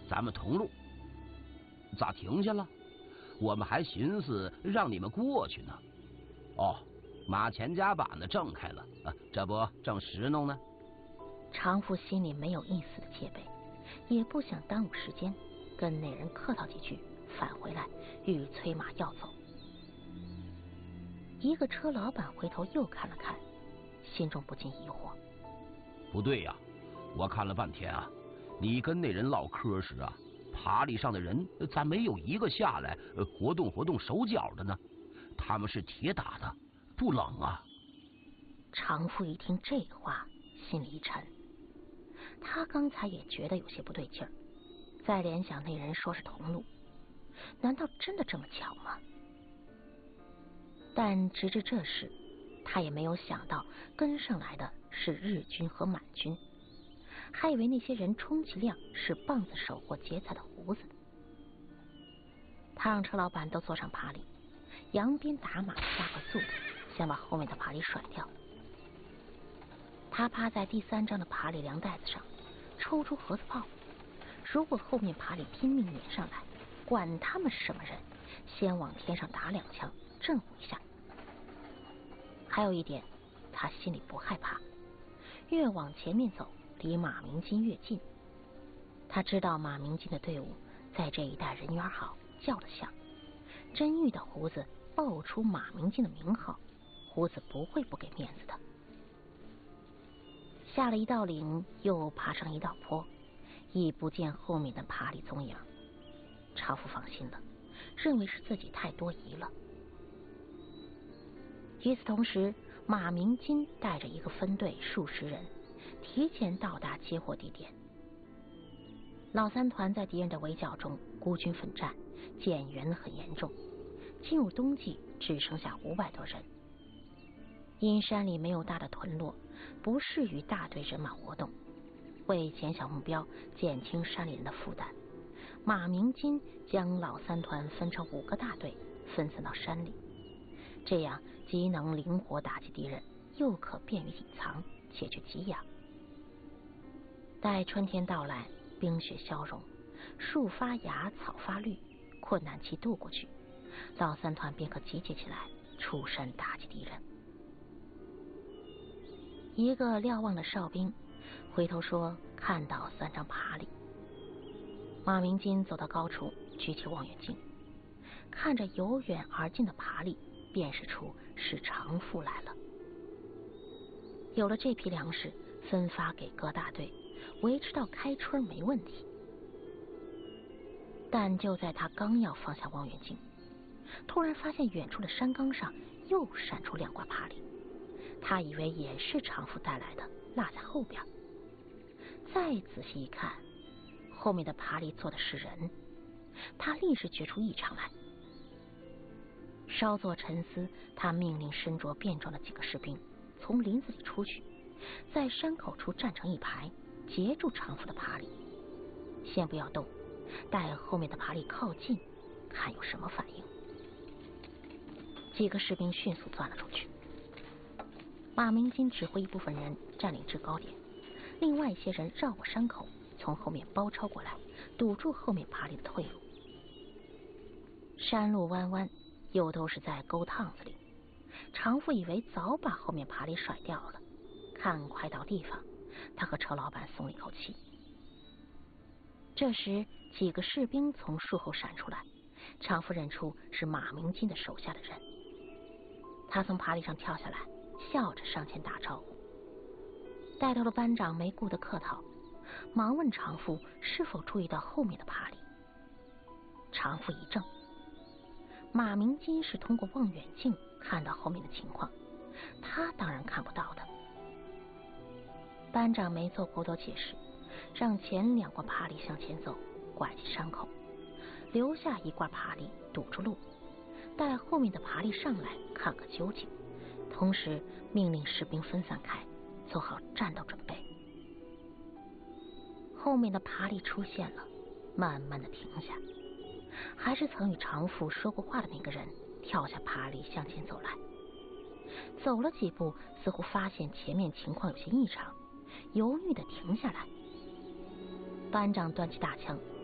咱们同路。咋停下了？我们还寻思让你们过去呢。哦，马前甲把呢正开了啊，这不正实弄呢。 常福心里没有一丝的戒备，也不想耽误时间，跟那人客套几句，返回来欲催马要走。一个车老板回头又看了看，心中不禁疑惑： 不对呀，我看了半天啊，你跟那人唠嗑时啊，爬犁上的人咋没有一个下来活动活动手脚的呢？他们是铁打的，不冷啊？ 常福一听这话，心里一沉，他刚才也觉得有些不对劲儿，再联想那人说是同路，难道真的这么巧吗？但直至这时，他也没有想到跟上来的是日军和满军，还以为那些人充其量是棒子手或劫财的胡子。他让车老板都坐上爬犁，扬鞭打马加快速度，想把后面的爬犁甩掉。他趴在第3张的爬犁粮袋子上，抽出盒子炮，如果后面爬犁拼命撵上来，管他们什么人，先往天上打2枪震唬一下。还有一点，他心里不害怕，越往前面走，离马鸣金越近。他知道马鸣金的队伍在这一带人缘好，叫得响，真遇到胡子报出马鸣金的名号，胡子不会不给面子的。下了一道岭，又爬上一道坡，已不见后面的爬犁踪影。常福放心了，认为是自己太多疑了。与此同时，马鸣金带着一个分队数十人提前到达接货地点。老3团在敌人的围剿中孤军奋战，减员很严重，进入冬季只剩下500多人。因山里没有大的屯落，不适于大队人马活动，为减小目标，减轻山里人的负担，马鸣金将老3团分成5个大队，分散到山里，这样既能灵活打击敌人，又可便于隐藏，且去给养。待春天到来，冰雪消融，树发芽，草发绿，困难期度过去，老3团便可集结起来，出山打击敌人。一个瞭望的哨兵回头说看到3张爬犁。马鸣金走到高处，举起望远镜，看着由远而近的爬犁，辨识出是常福来了。有了这批粮食，分发给各大队，维持到开春没问题。但就在他刚要放下望远镜，突然发现远处的山岗上又闪出2挂爬犁，他以为也是常福带来的，落在后边。再仔细一看，后面的爬犁坐的是人，他立时觉出异常来。稍作沉思，他命令身着便装的几个士兵从林子里出去，在山口处站成一排，截住常福的爬犁。先不要动，待后面的爬犁靠近，看有什么反应。几个士兵迅速钻了出去。马鸣金指挥一部分人占领制高点，另外一些人绕过山口，从后面包抄过来，堵住后面爬犁的退路。山路弯弯，又都是在沟趟子里，常福以为早把后面爬犁甩掉了，看快到地方，他和车老板松了一口气。这时几个士兵从树后闪出来，常福认出是马鸣金的手下的人。他从爬犁上跳下来，笑着上前打招呼。带头的班长没顾得客套，忙问常福是否注意到后面的爬犁。常福一怔，马鸣金是通过望远镜看到后面的情况，他当然看不到的。班长没做过多解释，让前2挂爬犁向前走，拐进山口，留下1挂爬犁堵住路，待后面的爬犁上来看个究竟，同时命令士兵分散开，做好战斗准备。后面的爬犁出现了，慢慢的停下，还是曾与常福说过话的那个人跳下爬犁向前走来。走了几步，似乎发现前面情况有些异常，犹豫的停下来。班长端起大枪